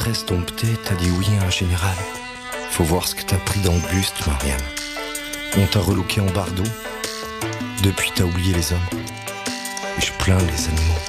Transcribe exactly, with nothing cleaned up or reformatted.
maîtresse domptée t'a dit oui à un général. Faut voir ce que t'as pris dans le buste, Marianne. On t'a relooké en bardeau. Depuis t'as oublié les hommes. Et je plains les animaux.